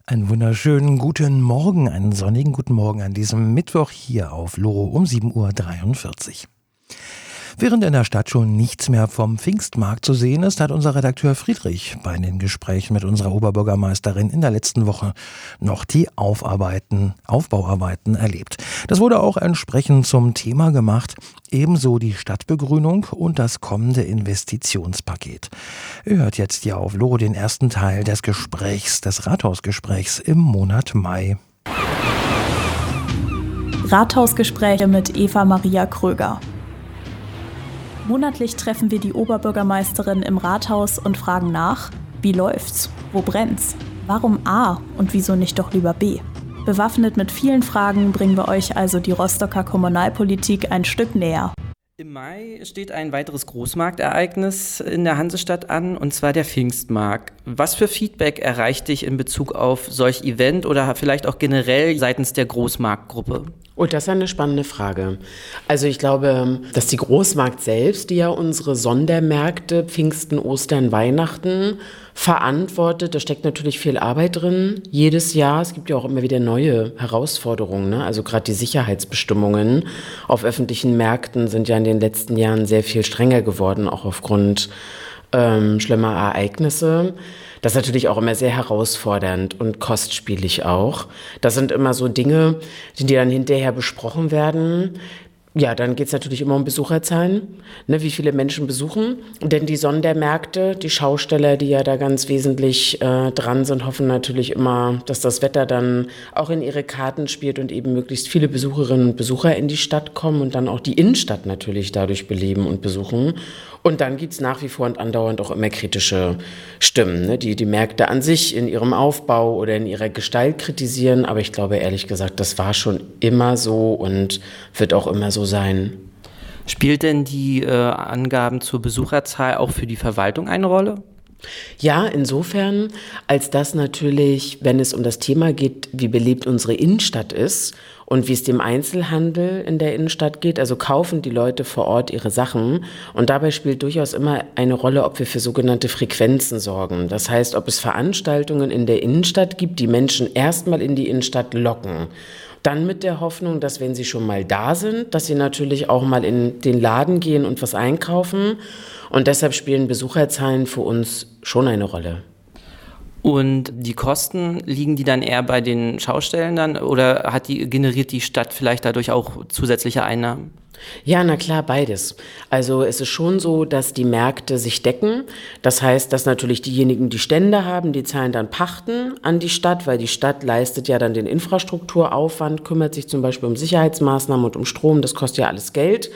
Einen wunderschönen guten Morgen, einen sonnigen guten Morgen an diesem Mittwoch hier auf Loro um 7:43 Uhr. Während in der Stadt schon nichts mehr vom Pfingstmarkt zu sehen ist, hat unser Redakteur Friedrich bei den Gesprächen mit unserer Oberbürgermeisterin in der letzten Woche noch die Aufbauarbeiten erlebt. Das wurde auch entsprechend zum Thema gemacht, ebenso die Stadtbegrünung und das kommende Investitionspaket. Ihr hört jetzt hier auf Loro den ersten Teil des Rathausgesprächs im Monat Mai. Rathausgespräche mit Eva Maria Kröger. Monatlich treffen wir die Oberbürgermeisterin im Rathaus und fragen nach, wie läuft's, wo brennt's, warum A und wieso nicht doch lieber B. Bewaffnet mit vielen Fragen bringen wir euch also die Rostocker Kommunalpolitik ein Stück näher. Im Mai steht ein weiteres Großmarktereignis in der Hansestadt an, und zwar der Pfingstmarkt. Was für Feedback erreicht dich in Bezug auf solch Event oder vielleicht auch generell seitens der Großmarktgruppe? Oh, das ist eine spannende Frage. Also ich glaube, dass die Großmarkt selbst, die ja unsere Sondermärkte Pfingsten, Ostern, Weihnachten verantwortet, da steckt natürlich viel Arbeit drin, jedes Jahr. Es gibt ja auch immer wieder neue Herausforderungen, ne? Also gerade die Sicherheitsbestimmungen auf öffentlichen Märkten sind ja in den letzten Jahren sehr viel strenger geworden, auch aufgrund schlimmer Ereignisse. Das ist natürlich auch immer sehr herausfordernd und kostspielig auch. Das sind immer so Dinge, die dann hinterher besprochen werden. Ja, dann geht es natürlich immer um Besucherzahlen, ne, wie viele Menschen besuchen. Denn die Sondermärkte, die Schausteller, die ja da ganz wesentlich dran sind, hoffen natürlich immer, dass das Wetter dann auch in ihre Karten spielt und eben möglichst viele Besucherinnen und Besucher in die Stadt kommen und dann auch die Innenstadt natürlich dadurch beleben und besuchen. Und dann gibt es nach wie vor und andauernd auch immer kritische Stimmen, ne, die die Märkte an sich in ihrem Aufbau oder in ihrer Gestalt kritisieren. Aber ich glaube ehrlich gesagt, das war schon immer so und wird auch immer so sein. Spielt denn die Angaben zur Besucherzahl auch für die Verwaltung eine Rolle? Ja, insofern, als das natürlich, wenn es um das Thema geht, wie belebt unsere Innenstadt ist und wie es dem Einzelhandel in der Innenstadt geht, also kaufen die Leute vor Ort ihre Sachen, und dabei spielt durchaus immer eine Rolle, ob wir für sogenannte Frequenzen sorgen. Das heißt, ob es Veranstaltungen in der Innenstadt gibt, die Menschen erstmal in die Innenstadt locken. Dann mit der Hoffnung, dass wenn sie schon mal da sind, dass sie natürlich auch mal in den Laden gehen und was einkaufen. Und deshalb spielen Besucherzahlen für uns schon eine Rolle. Und die Kosten, liegen die dann eher bei den Schaustellen dann, oder generiert die Stadt vielleicht dadurch auch zusätzliche Einnahmen? Ja, na klar, beides. Also es ist schon so, dass die Märkte sich decken. Das heißt, dass natürlich diejenigen, die Stände haben, die zahlen dann Pachten an die Stadt, weil die Stadt leistet ja dann den Infrastrukturaufwand, kümmert sich zum Beispiel um Sicherheitsmaßnahmen und um Strom, das kostet ja alles Geld.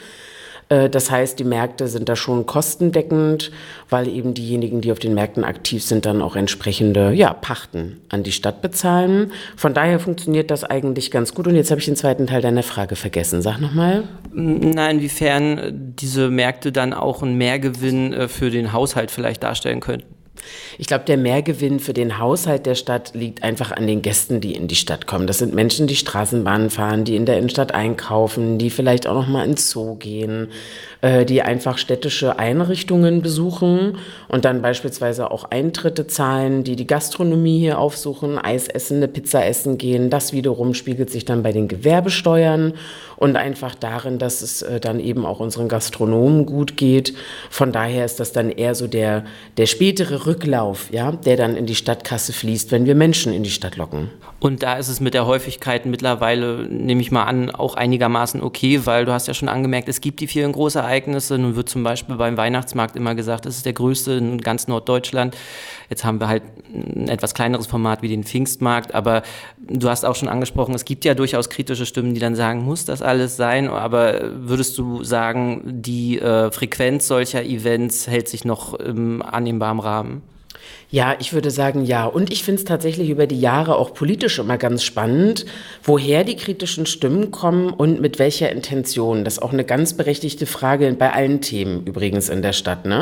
Das heißt, die Märkte sind da schon kostendeckend, weil eben diejenigen, die auf den Märkten aktiv sind, dann auch entsprechende Pachten an die Stadt bezahlen. Von daher funktioniert das eigentlich ganz gut. Und jetzt habe ich den zweiten Teil deiner Frage vergessen. Sag nochmal. Na, inwiefern diese Märkte dann auch einen Mehrgewinn für den Haushalt vielleicht darstellen könnten? Ich glaube, der Mehrgewinn für den Haushalt der Stadt liegt einfach an den Gästen, die in die Stadt kommen. Das sind Menschen, die Straßenbahnen fahren, die in der Innenstadt einkaufen, die vielleicht auch noch mal ins Zoo gehen, die einfach städtische Einrichtungen besuchen und dann beispielsweise auch Eintritte zahlen, die die Gastronomie hier aufsuchen, Eis essen, eine Pizza essen gehen. Das wiederum spiegelt sich dann bei den Gewerbesteuern und einfach darin, dass es dann eben auch unseren Gastronomen gut geht. Von daher ist das dann eher so der spätere Rücklauf, ja, der dann in die Stadtkasse fließt, wenn wir Menschen in die Stadt locken. Und da ist es mit der Häufigkeit mittlerweile, nehme ich mal an, auch einigermaßen okay, weil du hast ja schon angemerkt, es gibt die vielen Großereignisse. Nun wird zum Beispiel beim Weihnachtsmarkt immer gesagt, das ist der größte in ganz Norddeutschland. Jetzt haben wir halt ein etwas kleineres Format wie den Pfingstmarkt, aber du hast auch schon angesprochen, es gibt ja durchaus kritische Stimmen, die dann sagen, muss das alles sein? Aber würdest du sagen, die Frequenz solcher Events hält sich noch im annehmbaren Rahmen? Ja, ich würde sagen, ja. Und ich finde es tatsächlich über die Jahre auch politisch immer ganz spannend, woher die kritischen Stimmen kommen und mit welcher Intention. Das ist auch eine ganz berechtigte Frage bei allen Themen übrigens in der Stadt, ne?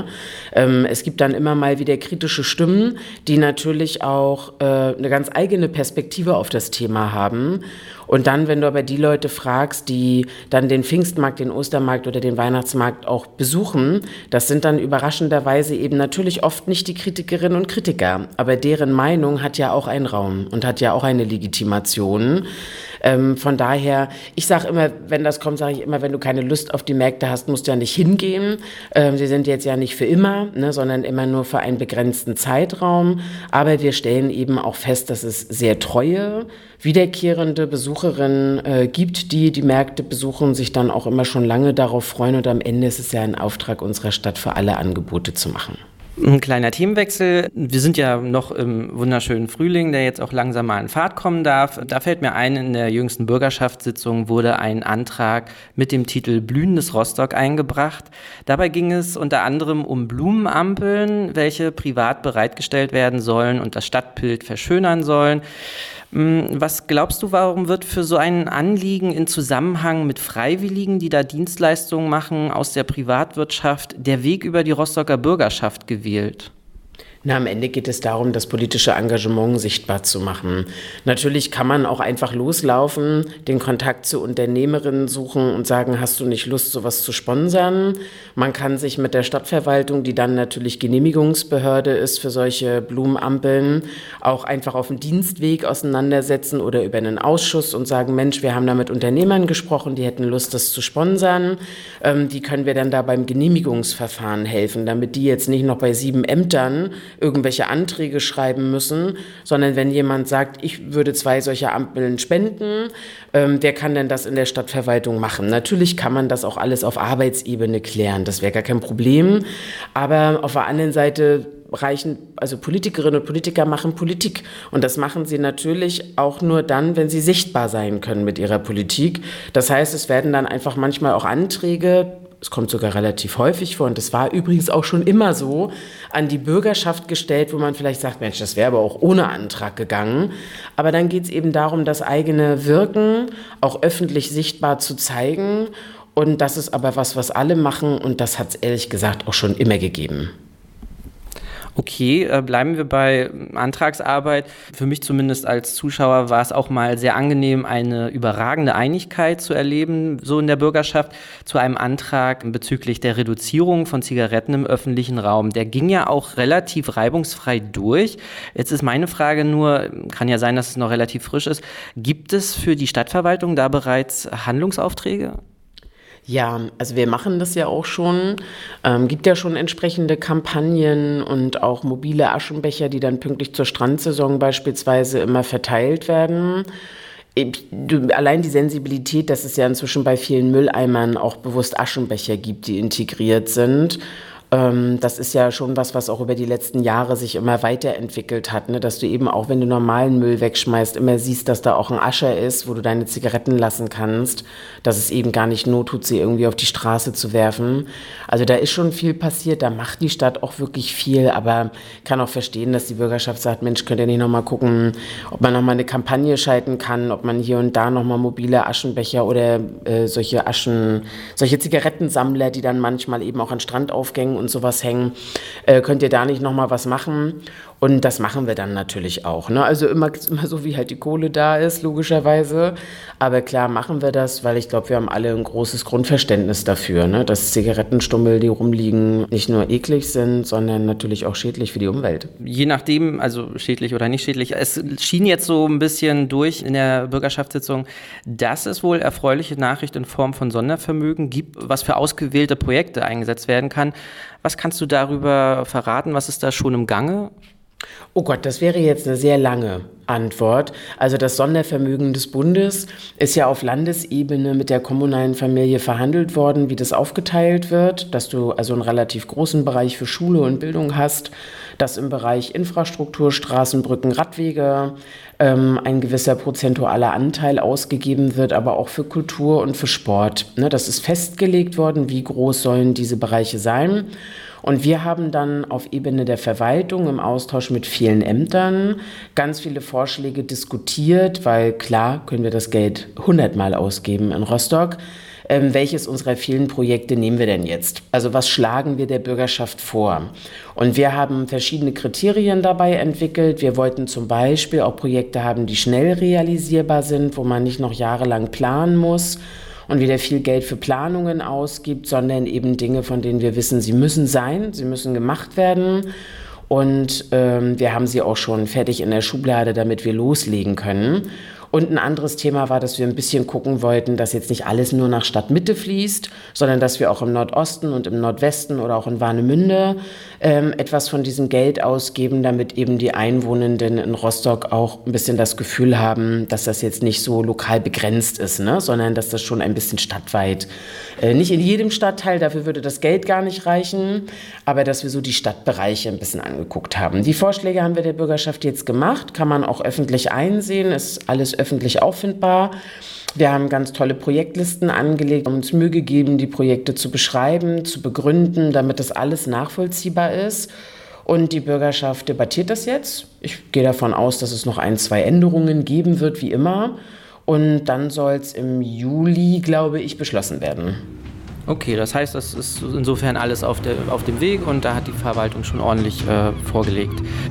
Es gibt dann immer mal wieder kritische Stimmen, die natürlich auch eine ganz eigene Perspektive auf das Thema haben. Und dann, wenn du aber die Leute fragst, die dann den Pfingstmarkt, den Ostermarkt oder den Weihnachtsmarkt auch besuchen, das sind dann überraschenderweise eben natürlich oft nicht die Kritikerinnen und Kritiker, aber deren Meinung hat ja auch einen Raum und hat ja auch eine Legitimation. Von daher, ich sage immer, wenn das kommt, sage ich immer, wenn du keine Lust auf die Märkte hast, musst du ja nicht hingehen. Sie sind jetzt ja nicht für immer, ne, sondern immer nur für einen begrenzten Zeitraum. Aber wir stellen eben auch fest, dass es sehr treue, wiederkehrende Besucherinnen gibt, die die Märkte besuchen, sich dann auch immer schon lange darauf freuen. Und am Ende ist es ja ein Auftrag unserer Stadt, für alle Angebote zu machen. Ein kleiner Themenwechsel. Wir sind ja noch im wunderschönen Frühling, der jetzt auch langsam mal in Fahrt kommen darf. Da fällt mir ein, in der jüngsten Bürgerschaftssitzung wurde ein Antrag mit dem Titel Blühendes Rostock eingebracht. Dabei ging es unter anderem um Blumenampeln, welche privat bereitgestellt werden sollen und das Stadtbild verschönern sollen. Was glaubst du, warum wird für so ein Anliegen in Zusammenhang mit Freiwilligen, die da Dienstleistungen machen aus der Privatwirtschaft, der Weg über die Rostocker Bürgerschaft gewählt? Na, am Ende geht es darum, das politische Engagement sichtbar zu machen. Natürlich kann man auch einfach loslaufen, den Kontakt zu Unternehmerinnen suchen und sagen, hast du nicht Lust, sowas zu sponsern? Man kann sich mit der Stadtverwaltung, die dann natürlich Genehmigungsbehörde ist für solche Blumenampeln, auch einfach auf dem Dienstweg auseinandersetzen oder über einen Ausschuss und sagen, Mensch, wir haben da mit Unternehmern gesprochen, die hätten Lust, das zu sponsern. Die können wir dann da beim Genehmigungsverfahren helfen, damit die jetzt nicht noch bei 7 Ämtern irgendwelche Anträge schreiben müssen, sondern wenn jemand sagt, ich würde 2 solcher Ampeln spenden, wer kann denn das in der Stadtverwaltung machen? Natürlich kann man das auch alles auf Arbeitsebene klären, das wäre gar kein Problem, aber auf der anderen Seite also Politikerinnen und Politiker machen Politik und das machen sie natürlich auch nur dann, wenn sie sichtbar sein können mit ihrer Politik. Das heißt, es werden dann einfach manchmal auch Anträge, es kommt sogar relativ häufig vor und das war übrigens auch schon immer so, an die Bürgerschaft gestellt, wo man vielleicht sagt, Mensch, das wäre aber auch ohne Antrag gegangen. Aber dann geht es eben darum, das eigene Wirken auch öffentlich sichtbar zu zeigen und das ist aber was alle machen und das hat es ehrlich gesagt auch schon immer gegeben. Okay, bleiben wir bei Antragsarbeit. Für mich zumindest als Zuschauer war es auch mal sehr angenehm, eine überragende Einigkeit zu erleben, so in der Bürgerschaft, zu einem Antrag bezüglich der Reduzierung von Zigaretten im öffentlichen Raum. Der ging ja auch relativ reibungsfrei durch. Jetzt ist meine Frage nur, kann ja sein, dass es noch relativ frisch ist, gibt es für die Stadtverwaltung da bereits Handlungsaufträge? Ja, also wir machen das ja auch schon. Gibt ja schon entsprechende Kampagnen und auch mobile Aschenbecher, die dann pünktlich zur Strandsaison beispielsweise immer verteilt werden. Allein die Sensibilität, dass es ja inzwischen bei vielen Mülleimern auch bewusst Aschenbecher gibt, die integriert sind. Das ist ja schon was auch über die letzten Jahre sich immer weiterentwickelt hat, ne? Dass du eben auch, wenn du normalen Müll wegschmeißt, immer siehst, dass da auch ein Ascher ist, wo du deine Zigaretten lassen kannst, dass es eben gar nicht Not tut, sie irgendwie auf die Straße zu werfen. Also da ist schon viel passiert, da macht die Stadt auch wirklich viel, aber kann auch verstehen, dass die Bürgerschaft sagt, Mensch, könnt ihr nicht nochmal gucken, ob man nochmal eine Kampagne schalten kann, ob man hier und da nochmal mobile Aschenbecher oder solche Zigarettensammler, die dann manchmal eben auch an Strandaufgängen und sowas hängen, könnt ihr da nicht nochmal was machen? Und das machen wir dann natürlich auch, ne? Also immer so, wie halt die Kohle da ist, logischerweise. Aber klar machen wir das, weil ich glaube, wir haben alle ein großes Grundverständnis dafür, ne? Dass Zigarettenstummel, die rumliegen, nicht nur eklig sind, sondern natürlich auch schädlich für die Umwelt. Je nachdem, also schädlich oder nicht schädlich. Es schien jetzt so ein bisschen durch in der Bürgerschaftssitzung, dass es wohl erfreuliche Nachricht in Form von Sondervermögen gibt, was für ausgewählte Projekte eingesetzt werden kann. Was kannst du darüber verraten? Was ist da schon im Gange? Oh Gott, das wäre jetzt eine sehr lange Antwort. Also das Sondervermögen des Bundes ist ja auf Landesebene mit der kommunalen Familie verhandelt worden, wie das aufgeteilt wird, dass du also einen relativ großen Bereich für Schule und Bildung hast, dass im Bereich Infrastruktur, Straßen, Brücken, Radwege ein gewisser prozentualer Anteil ausgegeben wird, aber auch für Kultur und für Sport. Ne, das ist festgelegt worden, wie groß sollen diese Bereiche sein. Und wir haben dann auf Ebene der Verwaltung im Austausch mit vielen Ämtern ganz viele Vorschläge diskutiert, weil klar können wir das Geld 100-mal ausgeben in Rostock. Welches unserer vielen Projekte nehmen wir denn jetzt? Also was schlagen wir der Bürgerschaft vor? Und wir haben verschiedene Kriterien dabei entwickelt. Wir wollten zum Beispiel auch Projekte haben, die schnell realisierbar sind, wo man nicht noch jahrelang planen muss und wieder viel Geld für Planungen ausgibt, sondern eben Dinge, von denen wir wissen, sie müssen sein, sie müssen gemacht werden. Und wir haben sie auch schon fertig in der Schublade, damit wir loslegen können. Und ein anderes Thema war, dass wir ein bisschen gucken wollten, dass jetzt nicht alles nur nach Stadtmitte fließt, sondern dass wir auch im Nordosten und im Nordwesten oder auch in Warnemünde etwas von diesem Geld ausgeben, damit eben die Einwohnenden in Rostock auch ein bisschen das Gefühl haben, dass das jetzt nicht so lokal begrenzt ist, ne? Sondern dass das schon ein bisschen stadtweit, nicht in jedem Stadtteil, dafür würde das Geld gar nicht reichen, aber dass wir so die Stadtbereiche ein bisschen angeguckt haben. Die Vorschläge haben wir der Bürgerschaft jetzt gemacht, kann man auch öffentlich einsehen, ist alles öffentlich auffindbar. Wir haben ganz tolle Projektlisten angelegt, uns Mühe gegeben, die Projekte zu beschreiben, zu begründen, damit das alles nachvollziehbar ist. Und die Bürgerschaft debattiert das jetzt. Ich gehe davon aus, dass es noch 1, 2 Änderungen geben wird, wie immer. Und dann soll es im Juli, glaube ich, beschlossen werden. Okay, das heißt, das ist insofern alles auf dem Weg und da hat die Verwaltung schon ordentlich vorgelegt.